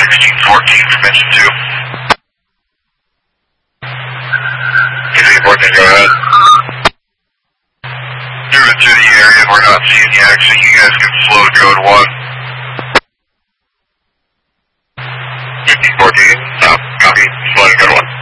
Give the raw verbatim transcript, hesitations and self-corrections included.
sixteen fourteen from engine two. sixteen fourteen, go ahead. Moving through the area, we're not seeing the action. You guys can slow to code one. fifteen fourteen, stop, copy, slow to code one.